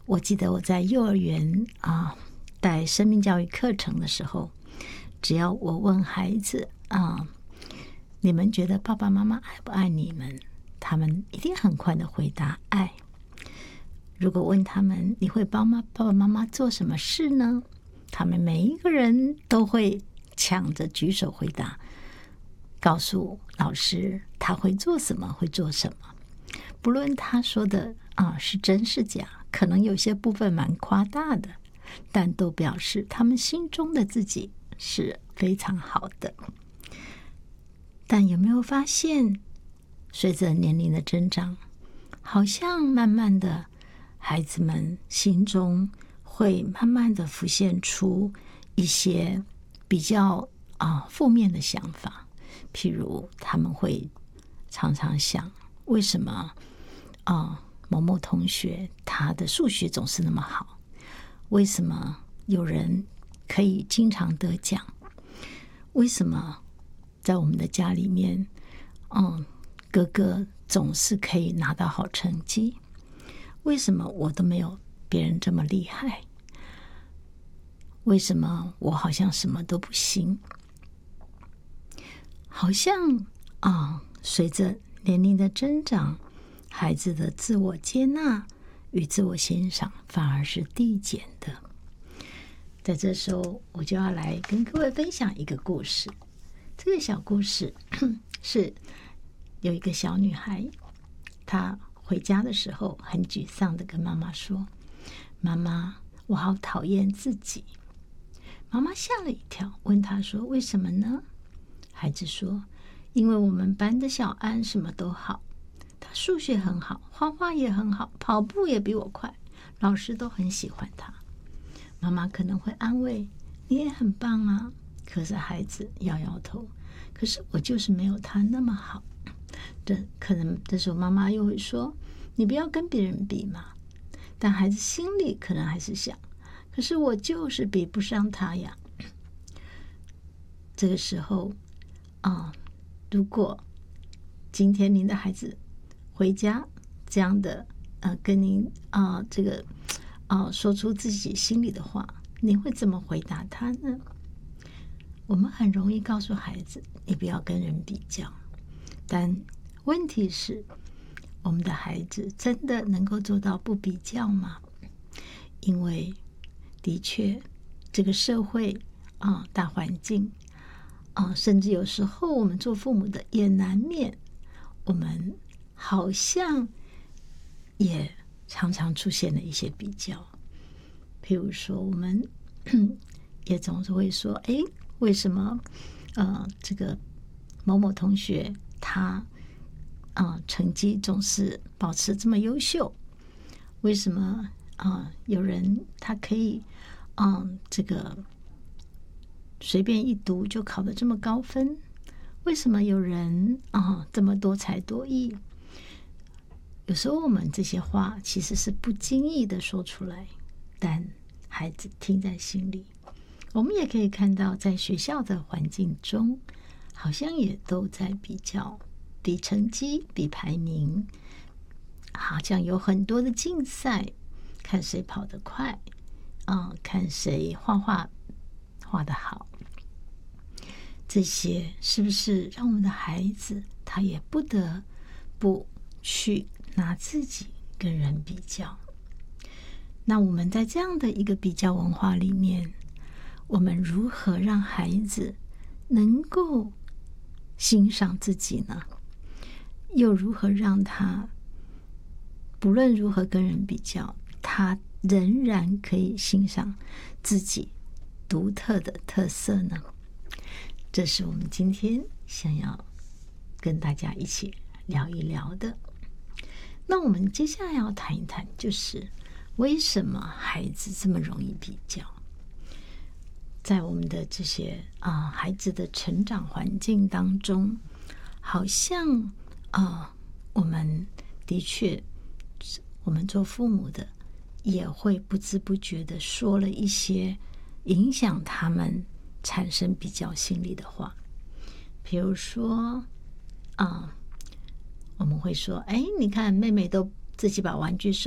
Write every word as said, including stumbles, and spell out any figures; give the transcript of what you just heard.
我记得我在幼儿园啊带生命教育课程的时候，只要我问孩子啊，你们觉得爸爸妈妈爱不爱你们？他们一定很快的回答爱。如果问他们你会帮妈爸爸妈妈做什么事呢？他们每一个人都会抢着举手回答，告诉老师他会做什么，会做什么。不论他说的啊是真是假，可能有些部分蛮夸大的，但都表示他们心中的自己是非常好的。但有没有发现，随着年龄的增长，好像慢慢的孩子们心中会慢慢的浮现出一些比较啊负面的想法，譬如他们会常常想，为什么啊某某同学他的数学总是那么好？为什么有人可以经常得奖？为什么在我们的家里面，嗯，哥哥总是可以拿到好成绩？为什么我都没有别人这么厉害？为什么我好像什么都不行？好像啊，随着年龄的增长，孩子的自我接纳与自我欣赏反而是递减的。在这时候，我就要来跟各位分享一个故事。这个小故事是有一个小女孩，她回家的时候很沮丧的跟妈妈说：妈妈，我好讨厌自己。妈妈吓了一跳，问她说：为什么呢？孩子说：因为我们班的小安什么都好，他数学很好，画画也很好，跑步也比我快，老师都很喜欢他。妈妈可能会安慰：你也很棒啊。可是孩子摇摇头，可是我就是没有他那么好。这可能这时候妈妈又会说：你不要跟别人比嘛。但孩子心里可能还是想：可是我就是比不上他呀。这个时候啊、嗯，如果今天您的孩子回家这样的呃跟您啊、呃、这个啊、呃、说出自己心里的话，您会怎么回答他呢？我们很容易告诉孩子，你不要跟人比较，但问题是，我们的孩子真的能够做到不比较吗？因为的确，这个社会啊、大环境啊，甚至有时候我们做父母的也难免，我们好像也常常出现了一些比较。譬如说，我们也总是会说：哎，为什么呃这个某某同学他啊、呃、成绩总是保持这么优秀？为什么啊、呃、有人他可以嗯、呃、这个随便一读就考得这么高分？为什么有人啊、呃、这么多才多艺？有时候我们这些话其实是不经意的说出来，但孩子听在心里。我们也可以看到，在学校的环境中，好像也都在比较，比成绩，比排名，好像有很多的竞赛，看谁跑得快，啊、嗯，看谁画画画得好。这些是不是让我们的孩子他也不得不去拿自己跟人比较？那我们在这样的一个比较文化里面，我们如何让孩子能够欣赏自己呢？又如何让他不论如何跟人比较，他仍然可以欣赏自己独特的特色呢？这是我们今天想要跟大家一起聊一聊的。那我们接下来要谈一谈，就是为什么孩子这么容易比较？在我们的这些啊、呃、孩子的成长环境当中，好像啊、呃、我们的确，我们做父母的也会不知不觉的说了一些影响他们产生比较心理的话。比如说啊、呃，我们会说：哎，你看妹妹都自己把玩具收